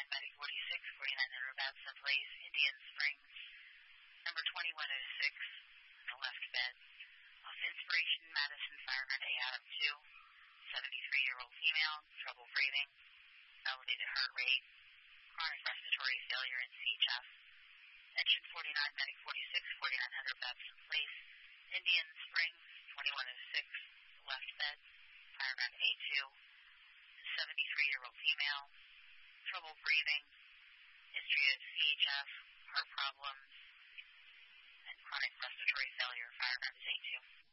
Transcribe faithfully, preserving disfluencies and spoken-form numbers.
forty-nine, Medic forty-six, forty-nine hundred Babson Place, Indian Springs, number twenty-one oh six, the left bed. Off Inspiration, Madison, Fireground A out of two, seventy-three-year-old female, trouble breathing, elevated heart rate, chronic respiratory failure and C H F. Engine forty-nine, Medic forty-six, forty-nine hundred Babson Place, Indian Springs, twenty-one oh six, left bed, Fireground A two, seventy-three-year-old female, trouble breathing, history of C H F, heart problems, and chronic respiratory failure, Fireground is A two.